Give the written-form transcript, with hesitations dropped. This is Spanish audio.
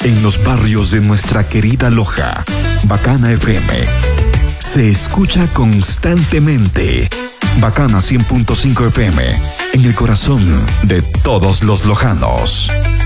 en los barrios de nuestra querida Loja. Bacana FM se escucha constantemente. Bacana 100.5 FM, en el corazón de todos los lojanos.